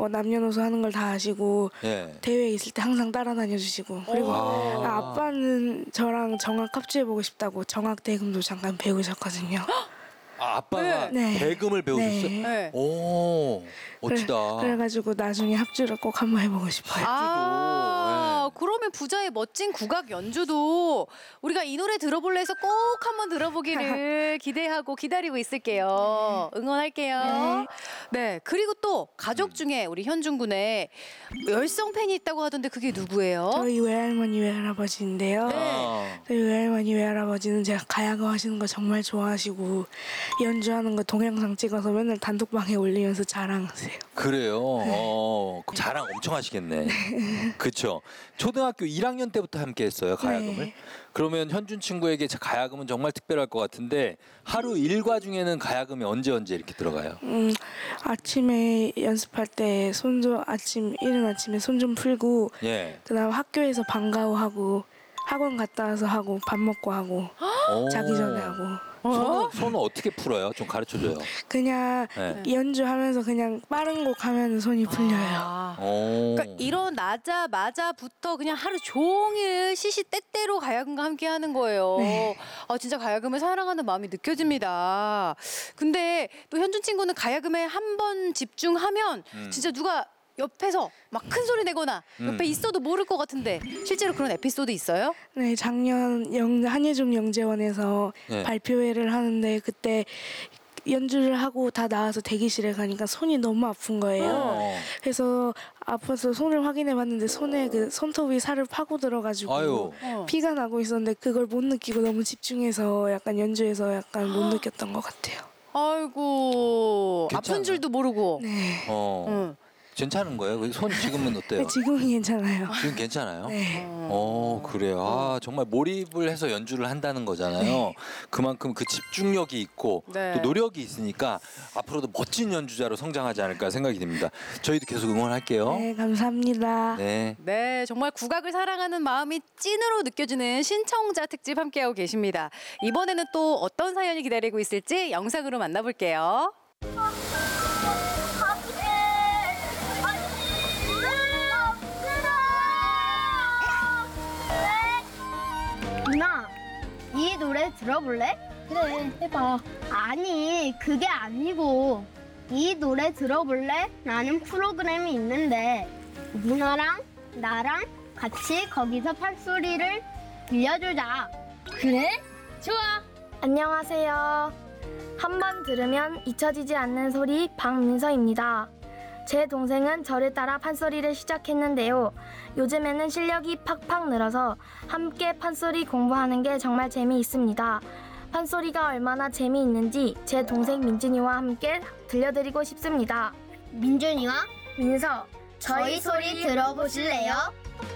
남녀노소 하는 걸 다 아시고 예. 대회에 있을 때 항상 따라다녀 주시고 그리고 아빠는 저랑 정악 합주해보고 싶다고 정악 대금도 잠깐 배우셨거든요. 아빠가 네. 대금을 배우셨어요? 네. 오, 멋지다. 그래가지고 나중에 합주를 꼭 한번 해보고 싶어요. 그러면 부자의 멋진 국악 연주도 우리가 이 노래 들어볼래 해서 꼭 한번 들어보기를 기대하고 기다리고 있을게요. 응원할게요. 네. 그리고 또 가족 중에 우리 현준 군의 열성 팬이 있다고 하던데 그게 누구예요? 저희 외할머니 외할아버지인데요. 저희 외할머니 외할아버지는 제가 가야금 하시는 거 정말 좋아하시고 연주하는 거 동영상 찍어서 맨날 단톡방에 올리면서 자랑하세요. 그래요? 그럼 자랑 엄청 하시겠네. 그쵸? 초등학교 1학년 때부터 함께 했어요, 가야금을. 네. 그러면 현준 친구에게 가야금은 정말 특별할 것 같은데 하루 일과 중에는 가야금이 언제 이렇게 들어가요? 아침에 연습할 때 이른 아침에 손 좀 풀고 예. 그다음 학교에서 방과후 하고 학원 갔다 와서 하고 밥 먹고 하고 자기 전에 하고 손은 어떻게 풀어요? 좀 가르쳐줘요. 그냥 네. 연주하면서 그냥 빠른 곡 하면 손이 풀려요. 그러니까 일어나자마자부터 그냥 하루 종일 시시때때로 가야금과 함께 하는 거예요. 네. 진짜 가야금을 사랑하는 마음이 느껴집니다. 근데 또 현준 친구는 가야금에 한 번 집중하면 진짜 누가 옆에서 막 큰 소리 내거나 옆에 있어도 모를 것 같은데 실제로 그런 에피소드 있어요? 네, 작년 한예종 영재원에서 네. 발표회를 하는데 그때 연주를 하고 다 나와서 대기실에 가니까 손이 너무 아픈 거예요. 그래서 아파서 손을 확인해봤는데 손에 그 손톱이 살을 파고 들어가지고 아유. 피가 나고 있었는데 그걸 못 느끼고 너무 집중해서 약간 연주해서 약간 못 느꼈던 것 같아요. 아이고 괜찮아요? 아픈 줄도 모르고. 네. 괜찮은 거예요? 손 지금은 어때요? 네, 지금은 괜찮아요. 지금 괜찮아요? 네. 그래요. 정말 몰입을 해서 연주를 한다는 거잖아요. 그만큼 그 집중력이 있고 네. 또 노력이 있으니까 앞으로도 멋진 연주자로 성장하지 않을까 생각이 듭니다. 저희도 계속 응원할게요. 네, 감사합니다. 네. 네, 정말 국악을 사랑하는 마음이 찐으로 느껴지는 신청자 특집 함께하고 계십니다. 이번에는 또 어떤 사연이 기다리고 있을지 영상으로 만나볼게요. 누나, 이 노래 들어볼래? 그래, 해봐. 아니, 그게 아니고 이 노래 들어볼래? 라는 프로그램이 있는데 누나랑 나랑 같이 거기서 판소리를 들려주자. 그래? 좋아. 안녕하세요. 한 번 들으면 잊혀지지 않는 소리 박민서입니다. 제 동생은 저를 따라 판소리를 시작했는데요. 요즘에는 실력이 팍팍 늘어서 함께 판소리 공부하는 게 정말 재미있습니다. 판소리가 얼마나 재미있는지 제 동생 민준이와 함께 들려드리고 싶습니다. 민준이와 민서, 저희 소리 들어보실래요?